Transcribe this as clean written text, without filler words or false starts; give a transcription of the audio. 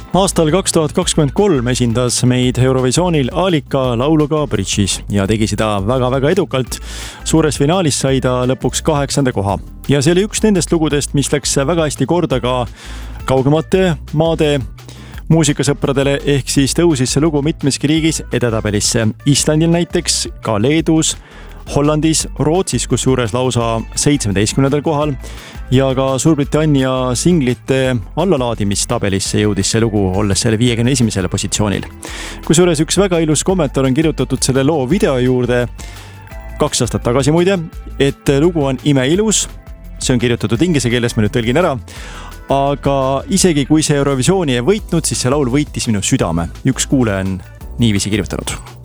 Aastal 2023 esindas meid Eurovisioonil Alika lauluga Bridges ja tegi seda väga-väga edukalt. Suures finaalis sai ta lõpuks 8. koha. Ja see oli üks nendest lugudest, mis läks väga hästi korda ka kaugemate maade muusikasõpradele, ehk siis tõusis see lugu mitmeski riigis edetabelisse. Islandil näiteks, ka Leedus, Hollandis, Rootsis, kus suures lausa 17. kohal ja ka Suurbritannia singlite allalaadimistabelisse jõudis see lugu, olles selle 51. positsioonil. Kusjuures üks väga ilus kommentaar on kirjutatud selle loo video juurde 2 aastat tagasi muide, et lugu on imeilus, see on kirjutatud inglise keeles, ma nüüd tõlgin ära, aga isegi kui see Eurovisiooni ei võitnud, siis see laul võitis minu südame. Üks kuulaja on niiviisi kirjutanud.